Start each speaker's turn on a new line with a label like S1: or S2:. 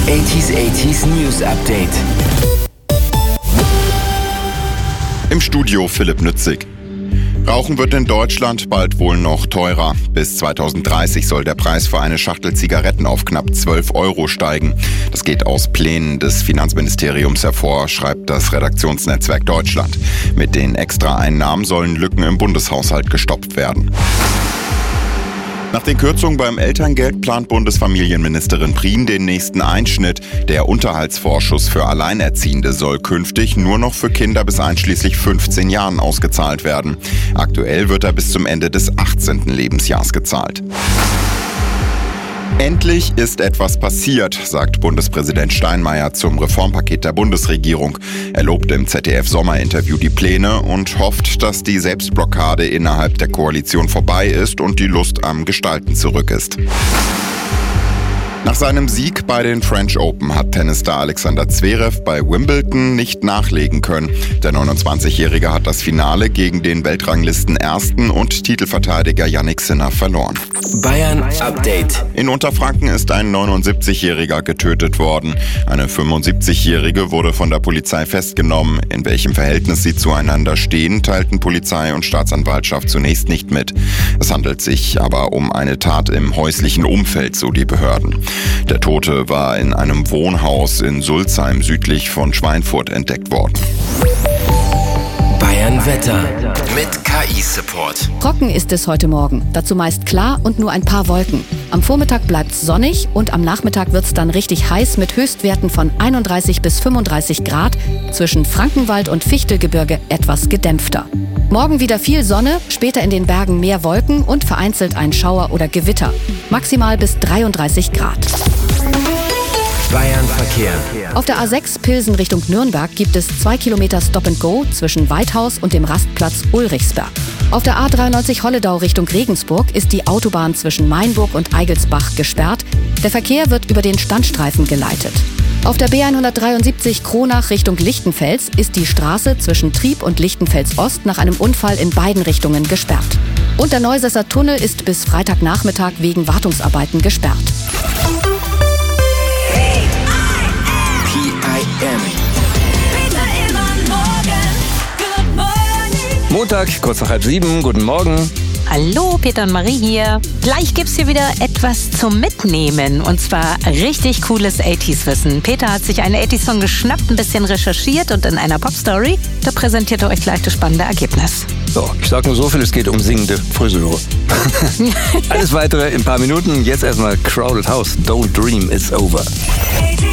S1: 80s News Update.
S2: Im Studio Philipp Nützig. Rauchen wird in Deutschland bald wohl noch teurer. Bis 2030 soll der Preis für eine Schachtel Zigaretten auf knapp 12 € steigen. Das geht aus Plänen des Finanzministeriums hervor, schreibt das Redaktionsnetzwerk Deutschland. Mit den Extraeinnahmen sollen Lücken im Bundeshaushalt gestopft werden. Nach den Kürzungen beim Elterngeld plant Bundesfamilienministerin Prien den nächsten Einschnitt. Der Unterhaltsvorschuss für Alleinerziehende soll künftig nur noch für Kinder bis einschließlich 15 Jahren ausgezahlt werden. Aktuell wird er bis zum Ende des 18. Lebensjahres gezahlt. Endlich ist etwas passiert, sagt Bundespräsident Steinmeier zum Reformpaket der Bundesregierung. Er lobt im ZDF-Sommerinterview die Pläne und hofft, dass die Selbstblockade innerhalb der Koalition vorbei ist und die Lust am Gestalten zurück ist. Nach seinem Sieg bei den French Open hat Tennisstar Alexander Zverev bei Wimbledon nicht nachlegen können. Der 29-Jährige hat das Finale gegen den Weltranglisten-Ersten und Titelverteidiger Jannik Sinner verloren.
S1: Bayern Update.
S2: In Unterfranken ist ein 79-Jähriger getötet worden. Eine 75-Jährige wurde von der Polizei festgenommen. In welchem Verhältnis sie zueinander stehen, teilten Polizei und Staatsanwaltschaft zunächst nicht mit. Es handelt sich aber um eine Tat im häuslichen Umfeld, so die Behörden. Der Tote war in einem Wohnhaus in Sulzheim südlich von Schweinfurt entdeckt worden.
S1: Bayern Wetter mit KI-Support.
S3: Trocken ist es heute Morgen. Dazu meist klar und nur ein paar Wolken. Am Vormittag bleibt's sonnig und am Nachmittag wird's dann richtig heiß mit Höchstwerten von 31 bis 35 Grad. Zwischen Frankenwald und Fichtelgebirge etwas gedämpfter. Morgen wieder viel Sonne, später in den Bergen mehr Wolken und vereinzelt ein Schauer oder Gewitter. Maximal bis 33 Grad.
S1: Bayern Verkehr.
S3: Auf der A6 Pilsen Richtung Nürnberg gibt es 2 Kilometer Stop-and-Go zwischen Weidhaus und dem Rastplatz Ulrichsberg. Auf der A93 Holledau Richtung Regensburg ist die Autobahn zwischen Mainburg und Eigelsbach gesperrt. Der Verkehr wird über den Standstreifen geleitet. Auf der B173 Kronach Richtung Lichtenfels ist die Straße zwischen Trieb und Lichtenfels Ost nach einem Unfall in beiden Richtungen gesperrt. Und der Neusesser Tunnel ist bis Freitagnachmittag wegen Wartungsarbeiten gesperrt.
S4: Montag, kurz nach 6:30, guten Morgen.
S5: Hallo, Peter und Marie hier. Gleich gibt's hier wieder etwas zum Mitnehmen. Und zwar richtig cooles 80s-Wissen. Peter hat sich einen 80s-Song geschnappt, ein bisschen recherchiert und in einer Pop-Story, da präsentiert er euch gleich das spannende Ergebnis.
S4: So, ich sag nur so viel, es geht um singende Friseure. Alles weitere in ein paar Minuten. Jetzt erstmal Crowded House. Don't Dream It's Over.